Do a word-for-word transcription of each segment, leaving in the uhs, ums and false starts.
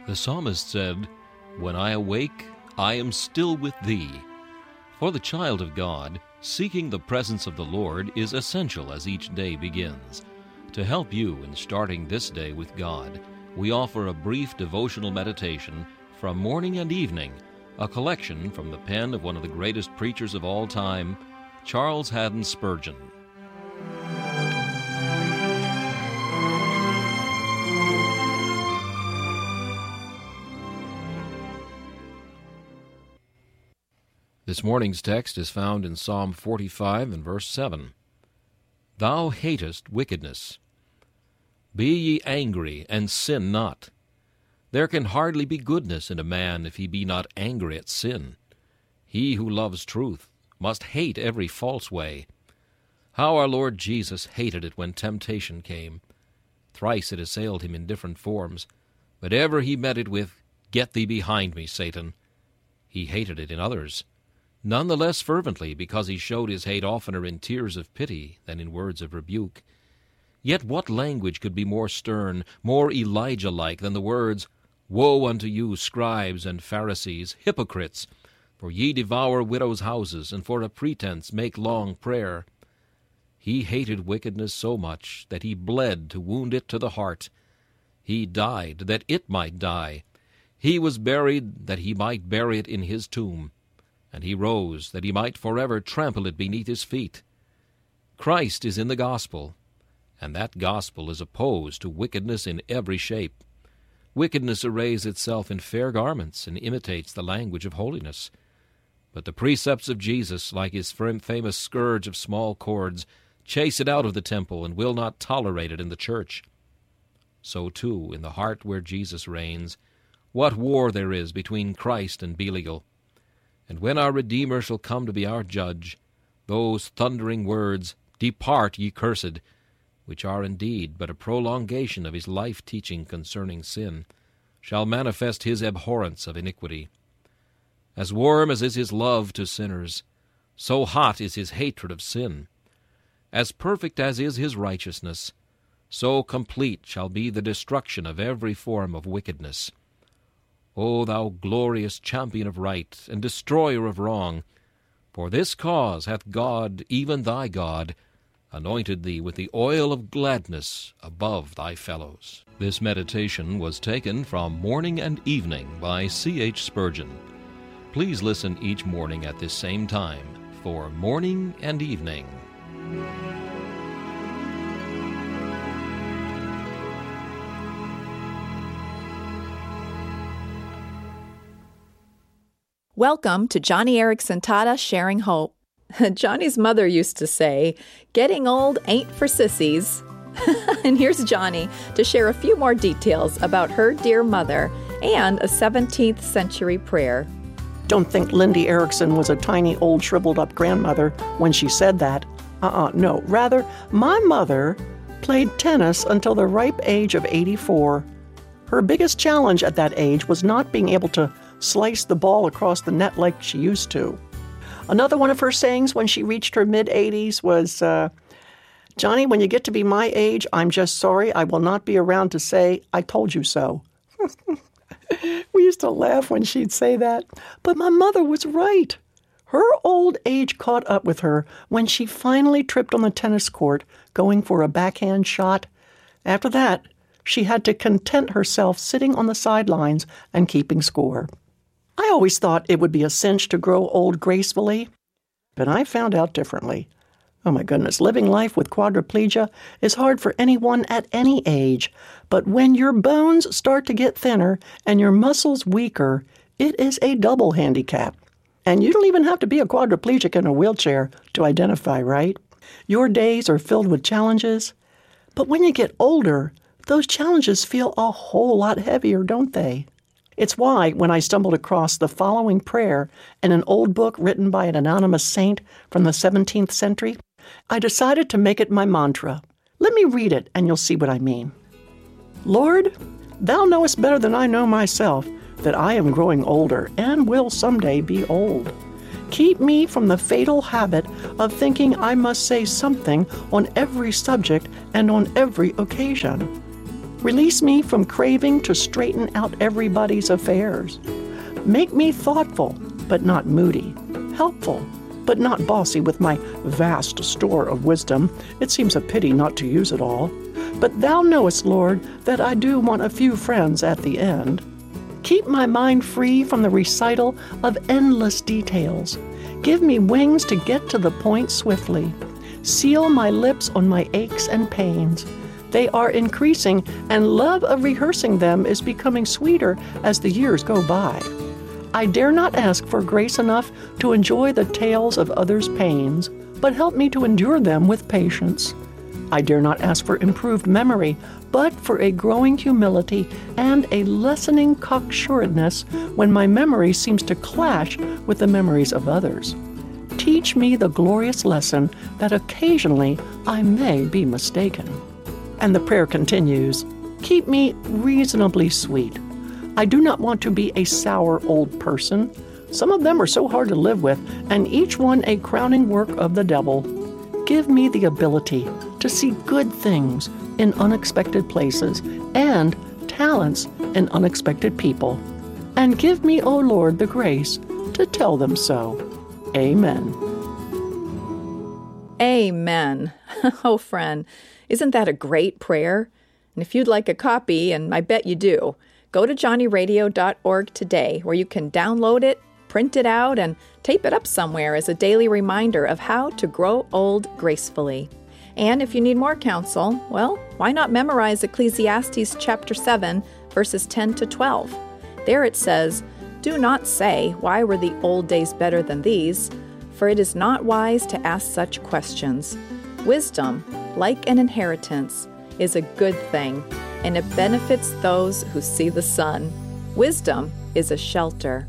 The psalmist said, "When I awake, I am still with thee." For the child of God, seeking the presence of the Lord is essential as each day begins. To help you in starting this day with God, we offer a brief devotional meditation from morning and evening, a collection from the pen of one of the greatest preachers of all time, Charles Haddon Spurgeon. This morning's text is found in Psalm forty-five and verse seven. Thou hatest wickedness. Be ye angry, and sin not. There can hardly be goodness in a man if he be not angry at sin. He who loves truth must hate every false way. How our Lord Jesus hated it when temptation came. Thrice it assailed him in different forms, but ever he met it with, "Get thee behind me, Satan." He hated it in others, none the less fervently because he showed his hate oftener in tears of pity than in words of rebuke. Yet what language could be more stern, more Elijah-like than the words, "Woe unto you, scribes and Pharisees, hypocrites! For ye devour widows' houses, and for a pretense make long prayer." He hated wickedness so much that he bled to wound it to the heart. He died that it might die. He was buried that he might bury it in his tomb. And he rose that he might forever trample it beneath his feet. Christ is in the gospel, and that gospel is opposed to wickedness in every shape. Wickedness arrays itself in fair garments and imitates the language of holiness. But the precepts of Jesus, like his famous scourge of small cords, chase it out of the temple and will not tolerate it in the church. So, too, in the heart where Jesus reigns, what war there is between Christ and Belial. And when our Redeemer shall come to be our judge, those thundering words, "Depart, ye cursed," which are indeed but a prolongation of his life-teaching concerning sin, shall manifest his abhorrence of iniquity. As warm as is his love to sinners, so hot is his hatred of sin. As perfect as is his righteousness, so complete shall be the destruction of every form of wickedness. O thou glorious champion of right, and destroyer of wrong, for this cause hath God, even thy God, anointed thee with the oil of gladness above thy fellows. This meditation was taken from Morning and Evening by C H Spurgeon. Please listen each morning at this same time for Morning and Evening. Welcome to Johnny Erickson Tata Sharing Hope. Johnny's mother used to say, "Getting old ain't for sissies." And here's Johnny to share a few more details about her dear mother and a seventeenth century prayer. Don't think Lindy Erickson was a tiny old shriveled-up grandmother when she said that. Uh-uh, no. Rather, my mother played tennis until the ripe age of eighty-four. Her biggest challenge at that age was not being able to slice the ball across the net like she used to. Another one of her sayings when she reached her mid-eighties was, uh, "Johnny, when you get to be my age, I'm just sorry I will not be around to say, 'I told you so.'" We used to laugh when she'd say that, but my mother was right. Her old age caught up with her when she finally tripped on the tennis court going for a backhand shot. After that, she had to content herself sitting on the sidelines and keeping score. I always thought it would be a cinch to grow old gracefully, but I found out differently. Oh my goodness, living life with quadriplegia is hard for anyone at any age, but when your bones start to get thinner and your muscles weaker, it is a double handicap. And you don't even have to be a quadriplegic in a wheelchair to identify, right? Your days are filled with challenges, but when you get older, those challenges feel a whole lot heavier, don't they? It's why, when I stumbled across the following prayer in an old book written by an anonymous saint from the seventeenth century, I decided to make it my mantra. Let me read it, and you'll see what I mean. "Lord, thou knowest better than I know myself that I am growing older and will someday be old. Keep me from the fatal habit of thinking I must say something on every subject and on every occasion. Release me from craving to straighten out everybody's affairs. Make me thoughtful, but not moody, helpful, but not bossy with my vast store of wisdom. It seems a pity not to use it all. But thou knowest, Lord, that I do want a few friends at the end. Keep my mind free from the recital of endless details. Give me wings to get to the point swiftly. Seal my lips on my aches and pains. They are increasing, and love of rehearsing them is becoming sweeter as the years go by. I dare not ask for grace enough to enjoy the tales of others' pains, but help me to endure them with patience. I dare not ask for improved memory, but for a growing humility and a lessening cocksuredness when my memory seems to clash with the memories of others. Teach me the glorious lesson that occasionally I may be mistaken. And the prayer continues, keep me reasonably sweet. I do not want to be a sour old person. Some of them are so hard to live with, and each one a crowning work of the devil. Give me the ability to see good things in unexpected places and talents in unexpected people. And give me, O Lord, the grace to tell them so. Amen. Amen. Oh, friend, isn't that a great prayer? And if you'd like a copy, and I bet you do, go to johnny radio dot org today, where you can download it, print it out, and tape it up somewhere as a daily reminder of how to grow old gracefully. And if you need more counsel, well, why not memorize Ecclesiastes chapter seven, verses ten to twelve? There it says, do not say, why were the old days better than these? For it is not wise to ask such questions. Wisdom, like an inheritance, is a good thing, and it benefits those who see the sun. Wisdom is a shelter.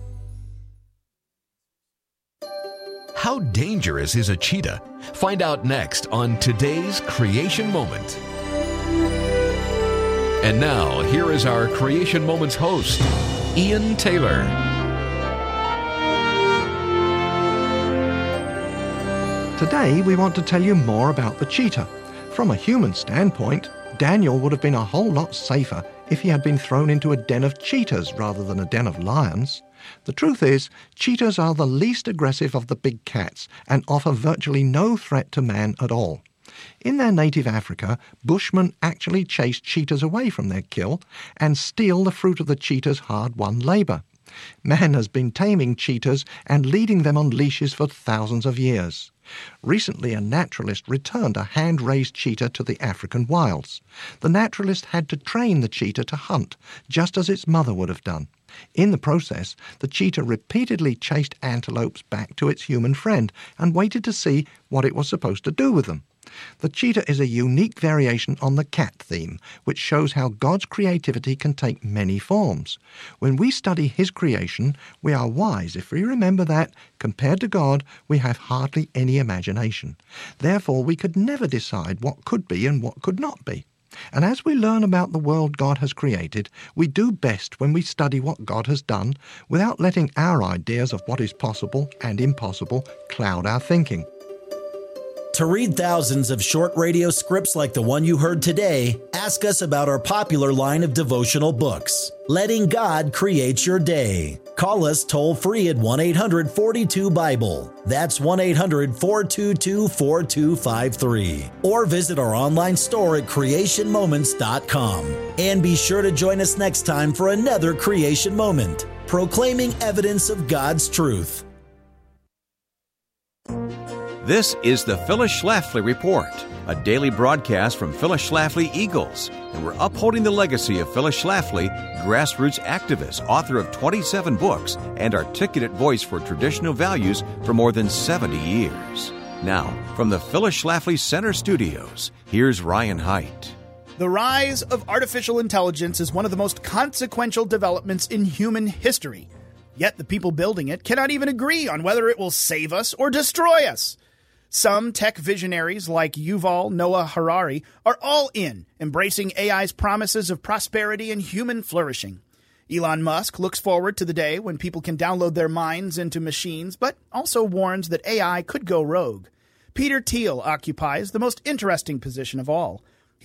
How dangerous is a cheetah? Find out next on today's Creation Moment. And now, here is our Creation Moments host, Ian Taylor. Today, we want to tell you more about the cheetah. From a human standpoint, Daniel would have been a whole lot safer if he had been thrown into a den of cheetahs rather than a den of lions. The truth is, cheetahs are the least aggressive of the big cats and offer virtually no threat to man at all. In their native Africa, Bushmen actually chase cheetahs away from their kill and steal the fruit of the cheetah's hard-won labour. Man has been taming cheetahs and leading them on leashes for thousands of years. Recently, a naturalist returned a hand-raised cheetah to the African wilds. The naturalist had to train the cheetah to hunt, just as its mother would have done. In the process, the cheetah repeatedly chased antelopes back to its human friend and waited to see what it was supposed to do with them. The cheetah is a unique variation on the cat theme, which shows how God's creativity can take many forms. When we study His creation, we are wise if we remember that, compared to God, we have hardly any imagination. Therefore, we could never decide what could be and what could not be. And as we learn about the world God has created, we do best when we study what God has done without letting our ideas of what is possible and impossible cloud our thinking. To read thousands of short radio scripts like the one you heard today, ask us about our popular line of devotional books, Letting God Create Your Day. Call us toll-free at one eight hundred four two Bible. That's one eight hundred four two two four two five three. Or visit our online store at creation moments dot com. And be sure to join us next time for another Creation Moment, proclaiming evidence of God's truth. This is the Phyllis Schlafly Report, a daily broadcast from Phyllis Schlafly Eagles, and we're upholding the legacy of Phyllis Schlafly, grassroots activist, author of twenty-seven books, and articulate voice for traditional values for more than seventy years. Now, from the Phyllis Schlafly Center Studios, here's Ryan Haidt. The rise of artificial intelligence is one of the most consequential developments in human history. Yet the people building it cannot even agree on whether it will save us or destroy us. Some tech visionaries like Yuval Noah Harari are all in, embracing A I's promises of prosperity and human flourishing. Elon Musk looks forward to the day when people can download their minds into machines, but also warns that A I could go rogue. Peter Thiel occupies the most interesting position of all.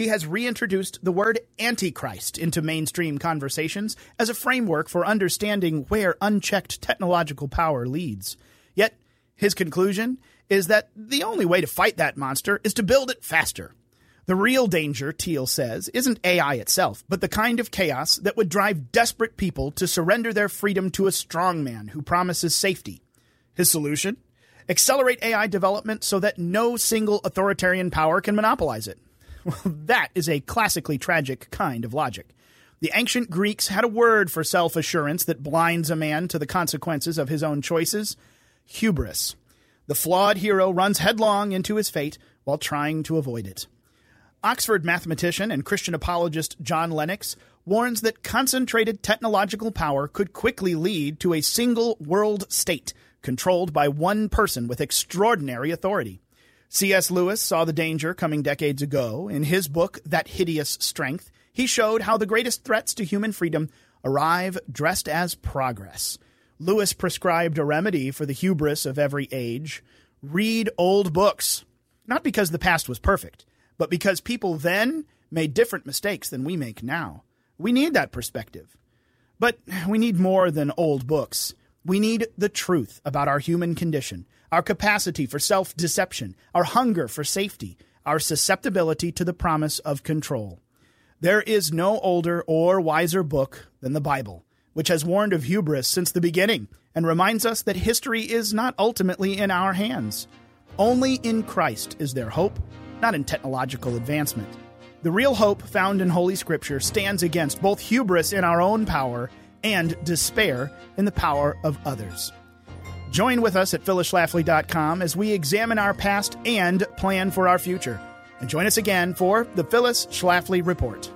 he has reintroduced the word Antichrist into mainstream conversations as a framework for understanding where unchecked technological power leads. Yet, his conclusion is that the only way to fight that monster is to build it faster. The real danger, Thiel says, isn't A I itself, but the kind of chaos that would drive desperate people to surrender their freedom to a strongman who promises safety. His solution? Accelerate A I development so that no single authoritarian power can monopolize it. Well, that is a classically tragic kind of logic. The ancient Greeks had a word for self-assurance that blinds a man to the consequences of his own choices: hubris. The flawed hero runs headlong into his fate while trying to avoid it. Oxford mathematician and Christian apologist John Lennox warns that concentrated technological power could quickly lead to a single world state controlled by one person with extraordinary authority. C S Lewis saw the danger coming decades ago. In his book, That Hideous Strength, he showed how the greatest threats to human freedom arrive dressed as progress. Lewis prescribed a remedy for the hubris of every age: read old books. Not because the past was perfect, but because people then made different mistakes than we make now. We need that perspective. But we need more than old books. We need the truth about our human condition, our capacity for self-deception, our hunger for safety, our susceptibility to the promise of control. There is no older or wiser book than the Bible, which has warned of hubris since the beginning and reminds us that history is not ultimately in our hands. Only in Christ is there hope, not in technological advancement. The real hope found in Holy Scripture stands against both hubris in our own power and despair in the power of others. Join with us at phyllis schlafly dot com as we examine our past and plan for our future. And join us again for the Phyllis Schlafly Report.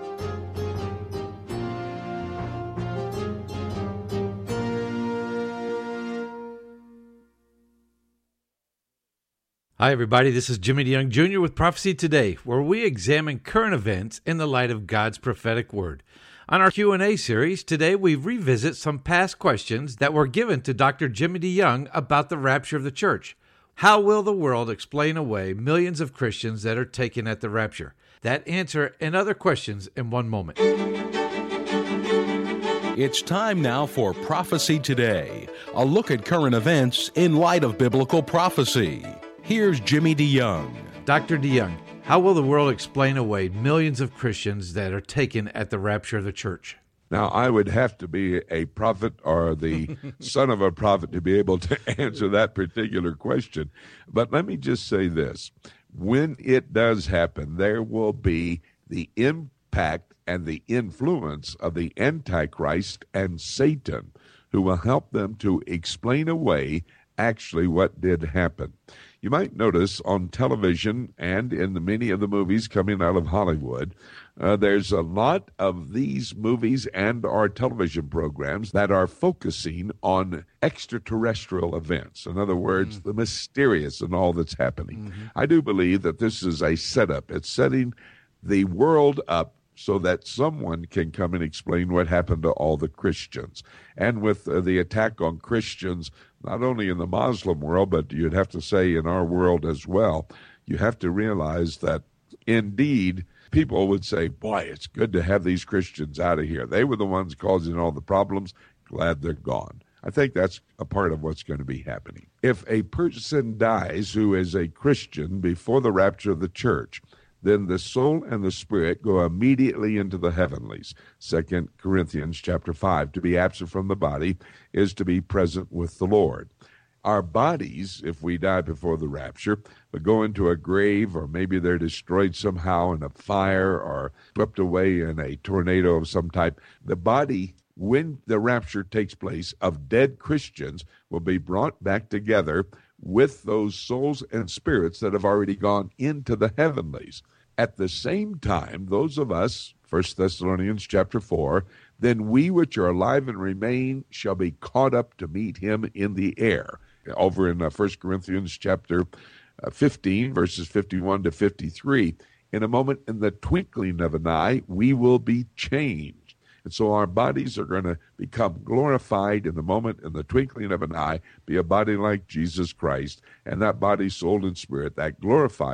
Hi, everybody. This is Jimmy DeYoung Junior with Prophecy Today, where we examine current events in the light of God's prophetic word. On our Q and A series, today we revisit some past questions that were given to Doctor Jimmy DeYoung about the rapture of the church. How will the world explain away millions of Christians that are taken at the rapture? That answer and other questions in one moment. It's time now for Prophecy Today, a look at current events in light of biblical prophecy. Here's Jimmy DeYoung. Doctor DeYoung, how will the world explain away millions of Christians that are taken at the rapture of the church? Now, I would have to be a prophet or the son of a prophet to be able to answer that particular question. But let me just say this. When it does happen, there will be the impact and the influence of the Antichrist and Satan, who will help them to explain away actually what did happen. You might notice on television and in the many of the movies coming out of Hollywood, uh, there's a lot of these movies and our television programs that are focusing on extraterrestrial events. In other words, mm-hmm. the mysterious and all that's happening. Mm-hmm. I do believe that this is a setup. It's setting the world up so that someone can come and explain what happened to all the Christians. And with uh, the attack on Christians, not only in the Muslim world, but you'd have to say in our world as well, you have to realize that indeed people would say, boy, it's good to have these Christians out of here. They were the ones causing all the problems. Glad they're gone. I think that's a part of what's going to be happening. If a person dies who is a Christian before the rapture of the church, then the soul and the spirit go immediately into the heavenlies. Second Corinthians chapter five, to be absent from the body is to be present with the Lord. Our bodies, if we die before the rapture, will go into a grave, or maybe they're destroyed somehow in a fire or swept away in a tornado of some type. The body, when the rapture takes place, of dead Christians will be brought back together with those souls and spirits that have already gone into the heavenlies. At the same time, those of us, First Thessalonians chapter four, then we which are alive and remain shall be caught up to meet him in the air. Over in uh, First Corinthians chapter uh, fifteen, verses fifty-one to fifty-three, in a moment, in the twinkling of an eye, we will be changed. And so our bodies are going to become glorified in the moment, in the twinkling of an eye, be a body like Jesus Christ. And that body, soul, and spirit, that glorified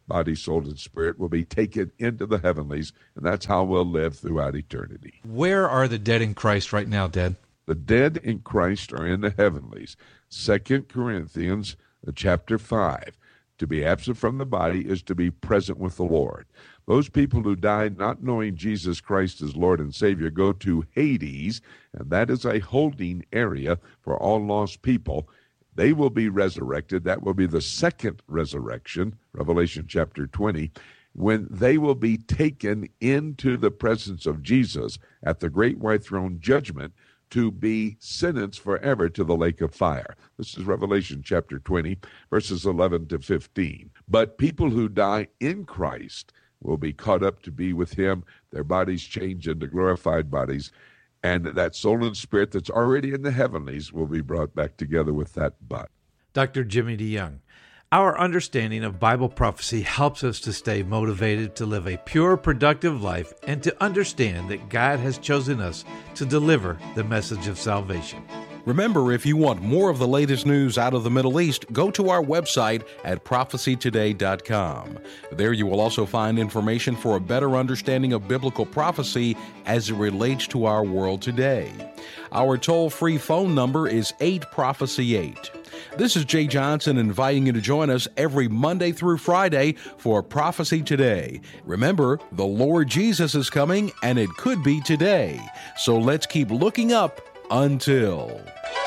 body, soul, and spirit, will be taken into the heavenlies, and that's how we'll live throughout eternity. Where are the dead in Christ right now, Dad? The dead in Christ are in the heavenlies. Second Corinthians chapter five. To be absent from the body is to be present with the Lord. Those people who died not knowing Jesus Christ as Lord and Savior go to Hades, and that is a holding area for all lost people. They will be resurrected. That will be the second resurrection, Revelation chapter twenty, when they will be taken into the presence of Jesus at the great white throne judgment to be sentenced forever to the lake of fire. This is Revelation chapter twenty, verses eleven to fifteen. But people who die in Christ will be caught up to be with him, their bodies changed into glorified bodies, and that soul and spirit that's already in the heavenlies will be brought back together with that body. Doctor Jimmy DeYoung, our understanding of Bible prophecy helps us to stay motivated to live a pure, productive life and to understand that God has chosen us to deliver the message of salvation. Remember, if you want more of the latest news out of the Middle East, go to our website at prophecy today dot com. There you will also find information for a better understanding of biblical prophecy as it relates to our world today. Our toll-free phone number is eight prophecy eight. This is Jay Johnson inviting you to join us every Monday through Friday for Prophecy Today. Remember, the Lord Jesus is coming, and it could be today. So let's keep looking up until...